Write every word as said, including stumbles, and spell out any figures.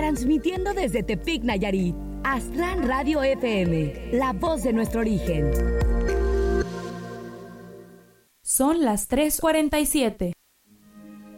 transmitiendo desde Tepic, Nayarit. Aztlán Radio F M, la voz de nuestro origen. Son las tres cuarenta y siete.